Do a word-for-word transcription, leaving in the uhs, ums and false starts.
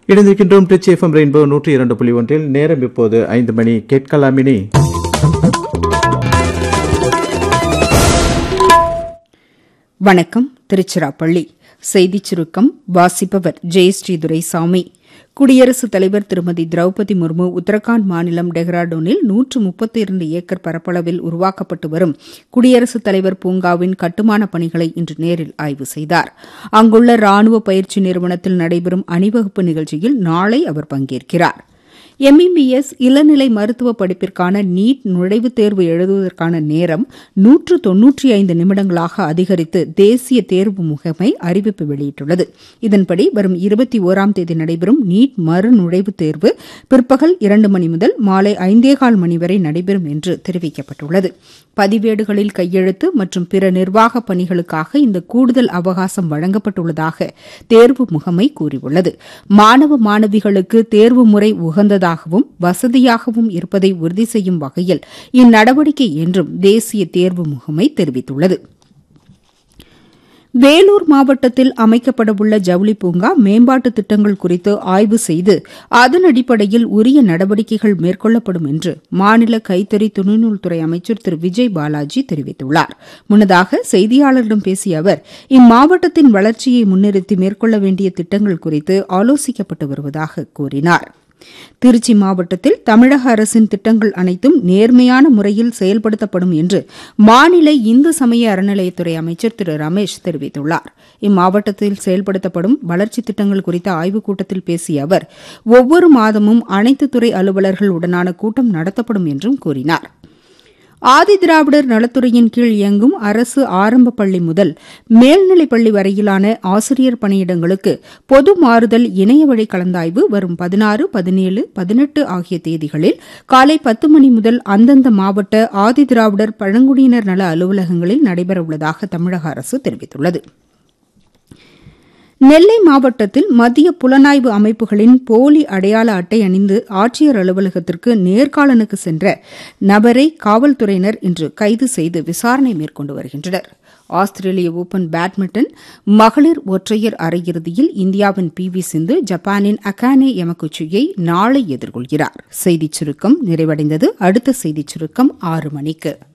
இணைந்திருக்கின்றோம் Trichy FM rainbow நூற்றி இரண்டு புள்ளி ஒன்றில். நேரம் இப்போது ஐந்து மணி. கேட்கலாமினி வணக்கம். திருச்சிராப்பள்ளி செய்திச் சுருக்கம் வாசிப்பவர் ஜெயஸ்ரீ துரைசாமி. குடியரசுத் தலைவர் திருமதி திரௌபதி முர்மு உத்தரகாண்ட் மாநிலம் டெஹ்ராடூனில் நூற்று முப்பத்தி இரண்டு ஏக்கர் பரப்பளவில் உருவாக்கப்பட்டு வரும் குடியரசுத் தலைவர் பூங்காவின் கட்டுமான பணிகளை இன்று நேரில் ஆய்வு செய்தார். அங்குள்ள ராணுவ பயிற்சி நிறுவனத்தில் நடைபெறும் அணிவகுப்பு நிகழ்ச்சியில் நாளை அவர் பங்கேற்கிறார். எம்பிபிஎஸ் இளநிலை மருத்துவ படிப்பிற்கான நீட் நுழைவுத் தேர்வு எழுதுவதற்கான நேரம் நூற்று தொன்னூற்றி ஐந்து நிமிடங்களாக அதிகரித்து தேசிய தேர்வு முகமை அறிவிப்பு வெளியிட்டுள்ளது. இதன்படி வரும் இருபத்தி ஓராம் தேதி நடைபெறும் நீட் மறு நுழைவுத் தேர்வு பிற்பகல் இரண்டு மணி முதல் மாலை ஐந்தேகால் மணி வரை நடைபெறும் என்று தெரிவிக்கப்பட்டுள்ளது. பதிவேடுகளில் கையெழுத்து மற்றும் பிற நிர்வாக பணிகளுக்காக இந்த கூடுதல் அவகாசம் வழங்கப்பட்டுள்ளதாக தேர்வு முகமை கூறியுள்ளது. மாணவ மாணவிகளுக்கு தேர்வு முறை உகந்ததாக வசதியாகவும் இருப்பதை உறுதி செய்யும் வகையில் இந்நடவடிக்கை என்றும் தேசிய தேர்வு முகமை தெரிவித்துள்ளது. வேலூர் மாவட்டத்தில் அமைக்கப்படவுள்ள ஜவுளி பூங்கா மேம்பாட்டு திட்டங்கள் குறித்து ஆய்வு செய்து அதன் அடிப்படையில் உரிய நடவடிக்கைகள் மேற்கொள்ளப்படும் என்று மாநில கைத்தறி துணிநூல்துறை அமைச்சர் திரு விஜய் பாலாஜி தெரிவித்துள்ளார். முன்னதாக செய்தியாளர்களிடம் பேசிய அவர் இம்மாவட்டத்தின் வளர்ச்சியை முன்னிறுத்தி மேற்கொள்ள வேண்டிய திட்டங்கள் குறித்து ஆலோசிக்கப்பட்டு வருவதாக கூறினார். திருச்சி மாவட்டத்தில் தமிழக அரசின் திட்டங்கள் அனைத்தும் நேர்மையான முறையில் செயல்படுத்தப்படும் என்று மாநில இந்து சமய அறநிலையத்துறை அமைச்சர் திரு ரமேஷ் தெரிவித்துள்ளார். இம்மாவட்டத்தில் செயல்படுத்தப்படும் வளர்ச்சித் திட்டங்கள் குறித்த ஆய்வுக் கூட்டத்தில் பேசிய அவர் ஒவ்வொரு மாதமும் அனைத்து துறை அலுவலர்கள் உடனான கூட்டம் நடத்தப்படும் என்றும் கூறினார். ஆதிதிராவிடர் நலத்துறையின் கீழ் இயங்கும் அரசு ஆரம்ப பள்ளி முதல் மேல்நிலைப் பள்ளி வரையிலான ஆசிரியர் பணியிடங்களுக்கு பொது மாறுதல் இணையவழி கலந்தாய்வு வரும் பதினாறு பதினேழு பதினெட்டு ஆகிய தேதிகளில் காலை பத்து மணி முதல் அந்தந்த மாவட்ட ஆதிதிராவிடர் பழங்குடியினர் நல அலுவலகங்களில் நடைபெறவுள்ளதாக தமிழக அரசு தெரிவித்துள்ளது. நெல்லை மாவட்டத்தில் மத்திய புலனாய்வு அமைப்புகளின் போலி அடையாள அட்டை அணிந்து ஆட்சியர் அலுவலகத்திற்கு நேர்காணலுக்கு சென்ற நபரை காவல்துறையினர் இன்று கைது செய்து விசாரணை மேற்கொண்டு வருகின்றனர். ஆஸ்திரேலிய ஓபன் பேட்மிண்டன் மகளிர் ஒற்றையர் அரையிறுதியில் இந்தியாவின் பி வி சிந்து ஜப்பானின் அகானே யமகுச்சியை நாளை எதிர்கொள்கிறார். செய்திச் சுருக்கம் நிறைவடைந்தது. அடுத்த செய்திச் சுருக்கம் ஆறு மணிக்கு.